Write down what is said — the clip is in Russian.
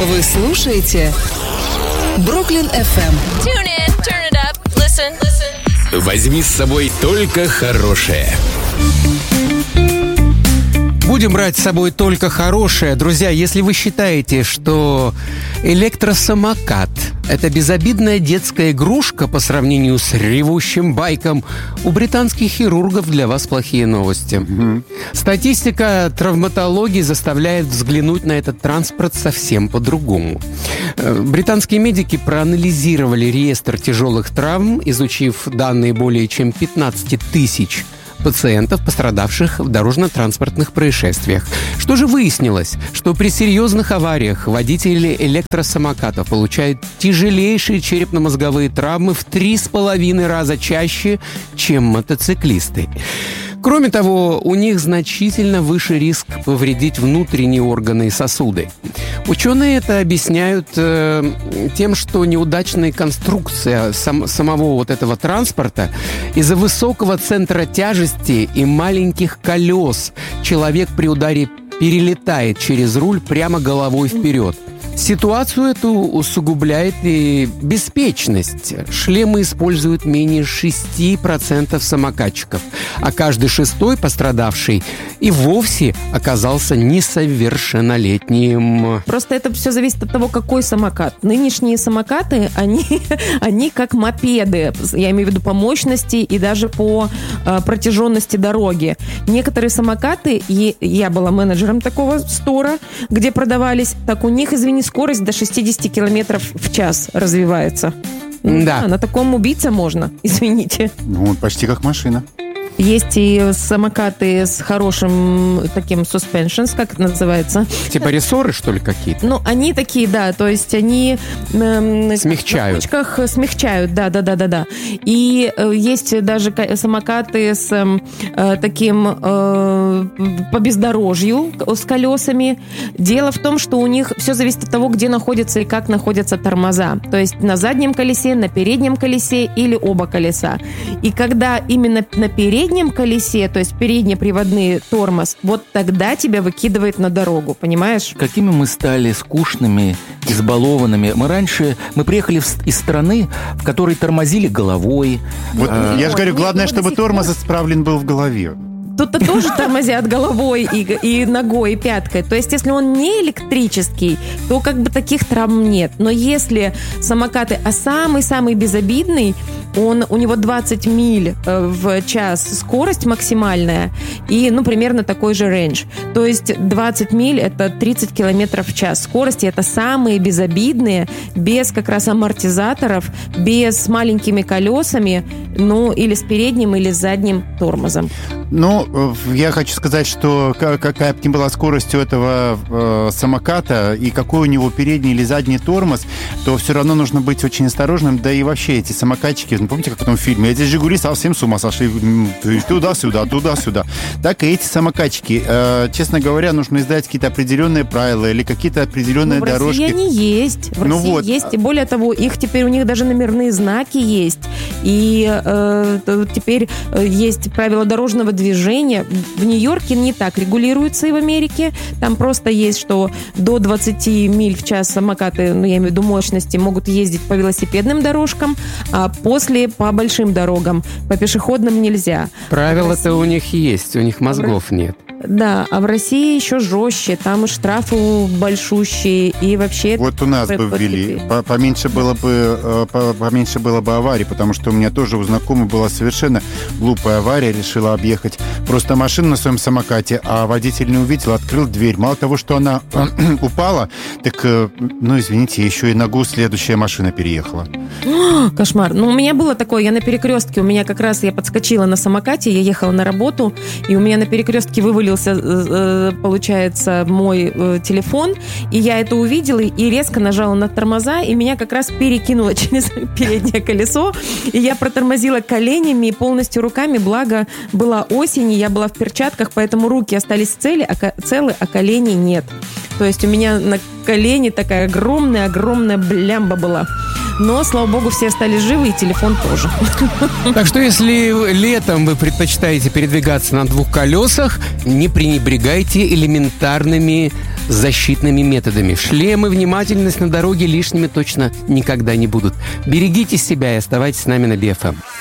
Вы слушаете Бруклин FM. Tune in, turn it up, listen. Возьми с собой только хорошее. Будем брать с собой только хорошее. Друзья, если вы считаете, что электросамокат – это безобидная детская игрушка по сравнению с ревущим байком, у британских хирургов для вас плохие новости. Статистика травматологии заставляет взглянуть на этот транспорт совсем по-другому. Британские медики проанализировали реестр тяжелых травм, изучив данные более чем 15 тысяч пациентов, пострадавших в дорожно-транспортных происшествиях. Что же выяснилось? Что при серьезных авариях водители электросамокатов получают тяжелейшие черепно-мозговые травмы в 3,5 раза чаще, чем мотоциклисты. Кроме того, у них значительно выше риск повредить внутренние органы и сосуды. Ученые это объясняют тем, что неудачная конструкция самого вот этого транспорта из-за высокого центра тяжести и маленьких колес человек при ударе перелетает через руль прямо головой вперед. Ситуацию эту усугубляет и беспечность. Шлемы используют менее 6% самокатчиков, а каждый шестой пострадавший и вовсе оказался несовершеннолетним. Просто это все зависит от того, какой самокат. Нынешние самокаты, они как мопеды. Я имею в виду по мощности и даже по протяженности дороги. Некоторые самокаты, я была менеджером такого стора, где продавались, так у них, извини, скорость до 60 километров в час развивается. Да. На таком убийца можно, извините. Ну, почти как машина. Есть и самокаты с хорошим таким suspensions, как это называется? Типа рессоры, что ли, какие-то? Ну, они такие, да, то есть они... смягчают. На ручках смягчают, да. И есть даже самокаты с таким по бездорожью, с колесами. Дело в том, что у них все зависит от того, где находятся и как находятся тормоза. То есть на заднем колесе, на переднем колесе или оба колеса. И когда именно на переднем колесе, то есть переднеприводный тормоз, вот тогда тебя выкидывает на дорогу, понимаешь? Какими мы стали скучными, избалованными. Мы приехали из страны, в которой тормозили головой. Вот я же говорю, главное, чтобы тормоз исправлен был в голове. Тут-то тоже тормозят головой и ногой, и пяткой. То есть, если он не электрический, то как бы таких травм нет. Но если самокаты, а самый-самый безобидный, у него 20 миль в час скорость максимальная и, примерно такой же рейндж. То есть 20 миль – это 30 километров в час скорости. Это самые безобидные, без как раз амортизаторов, без маленькими колесами, или с передним, или с задним тормозом. Я хочу сказать, что какая бы ни была скорость у этого самоката и какой у него передний или задний тормоз, то все равно нужно быть очень осторожным. Да и вообще эти самокатчики, помните, как в этом фильме, эти «Жигули» совсем с ума сошли. Туда-сюда, туда-сюда. Так и эти самокатчики. Честно говоря, нужно издать какие-то определенные правила или какие-то определенные дорожки. В России они есть. В России есть. И более того, теперь у них даже номерные знаки есть. И теперь есть правила дорожного движения. В Нью-Йорке не так регулируется и в Америке. Там просто есть, что до 20 миль в час самокаты, я имею в виду мощности, могут ездить по велосипедным дорожкам, а после по большим дорогам. По пешеходным нельзя. Правила-то у них есть, у них мозгов нет. Да, а в России еще жестче. Там и штрафы большущие, и вообще... Вот у нас бы ввели. Поменьше было бы аварий, потому что у меня тоже у знакомой была совершенно глупая авария, решила объехать просто машину на своем самокате, а водитель не увидел, открыл дверь. Мало того, что она упала, так, извините, еще и ногу следующая машина переехала. Кошмар. У меня было такое, я на перекрестке, я подскочила на самокате, я ехала на работу, и у меня на перекрестке вывалился, получается, мой телефон, и я это увидела, и резко нажала на тормоза, и меня как раз перекинуло через переднее колесо, и я протормозила коленями и полностью руками, благо была осень, и я была в перчатках, поэтому руки остались целы, а коленей нет. То есть у меня на колене такая огромная блямба была. Но, слава богу, все остались живы, и телефон тоже. Так что, если летом вы предпочитаете передвигаться на двух колесах, не пренебрегайте элементарными с защитными методами. Шлем и внимательность на дороге лишними точно никогда не будут. Берегите себя и оставайтесь с нами на BFM.